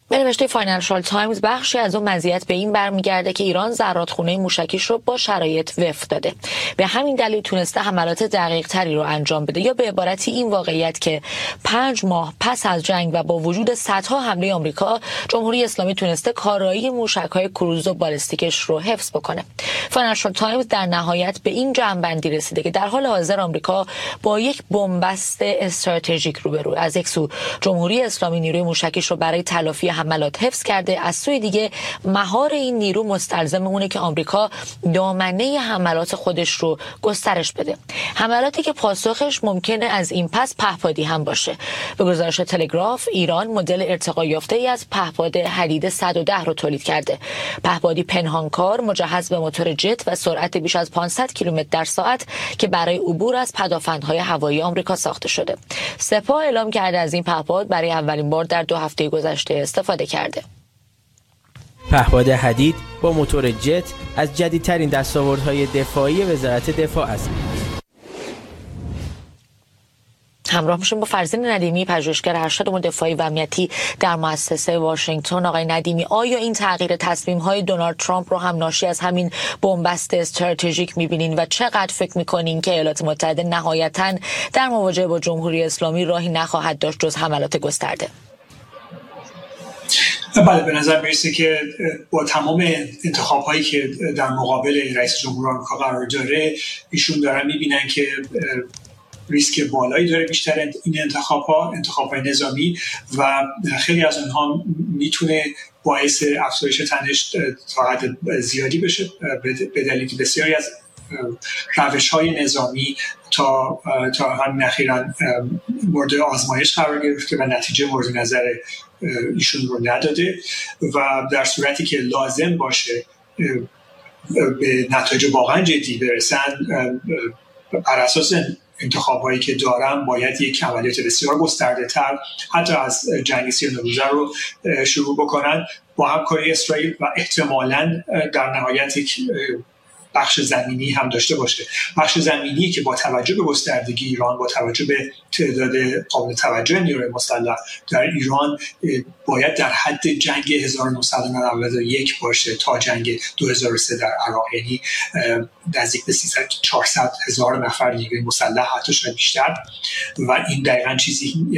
به نوشته فاینانشال تایمز بخشی از اون مزیت به این برمیگرده که ایران زرادخونه موشکیش رو با شرایط وفق داده. به همین دلیل تونسته حملات دقیق تری رو انجام بده، یا به عبارتی این واقعیت که 5 ماه پس از جنگ و با وجود صدها حمله آمریکا، جمهوری اسلامی تونسته کارایی موشک‌های کروز و بالستیکش رو حفظ بکنه. فاینانشال تایمز در نهایت به این جمع‌بندی رسیده که در حال حاضر آمریکا با یک بنبست استراتژیک روبرو. از یک سو جمهوری اسلامی نیروی موشکیش رو برای تلافی حملات حفظ کرده، از سوی دیگه مهار این نیرو مستلزم اونه که آمریکا دامنه حملات خودش رو گسترش بده، حملاتی که پاسخش ممکنه از این پس پهپادی هم باشه. به گزارش تلگراف، ایران مدل ارتقا یافته‌ای از پهپاد حدید 110 رو تولید کرده. پهپادی پنهانکار مجهز به موتور جت و سرعت بیش از 500 کیلومتر در ساعت که برای عبور از پدافندهای هوایی آمریکا ساخته شده. سپاه اعلام کرده از این پهپاد برای اولین بار در 2 هفته گذشته استفاده کرده. پهپاد حدید با موتور جت از جدیدترین دستاوردهای دفاعی وزارت دفاع است. همراه میشیم با فرزین ندیمی، پژوهشگر ارشد امور دفاعی و امنیتی در مؤسسه واشنگتن. آقای ندیمی، آیا این تغییر تصمیم‌های دونالد ترامپ رو هم ناشی از همین بنبست استراتژیک می‌بینین و چقدر فکر می‌کنین که ایالات متحده نهایتاً در مواجهه با جمهوری اسلامی راهی نخواهد داشت جز حملات گسترده؟ بله، به نظر میرسه که با تمام انتخاب‌هایی که در مقابل رئیس جمهور آمریکا قرار داره، ایشون دارن می‌بینن که ریسک بالایی داره بیشتر این انتخاب‌های نظامی و خیلی از اونها میتونه باعث افزایش تنش تا حد زیادی بشه، به دلیلی که بسیاری از روش‌های نظامی تا همین اخیراً مورد آزمایش قرار گرفته و نتیجه مورد نظر ایشون رو نداده و در صورتی که لازم باشه به نتایج واقعا جدی برسن، بر اساس انتخاب‌هایی که دارن باید یک عملیات بسیار گسترده‌تر حتی از جنگ 39 روزه رو شروع بکنن با همکاری اسرائیل و احتمالاً در نهایت یک بخش زمینی هم داشته باشه. بخش زمینی که با توجه به گستردگی ایران، با توجه به تعداد قابل توجه نیروی مسلح در ایران، باید در حد جنگ 1991 باشه تا جنگ 2003 در عراق، یعنی نزدیک به 300-400 هزار نفر نیروی مسلح، حتی شاید بیشتر. و این دقیقاً چیزی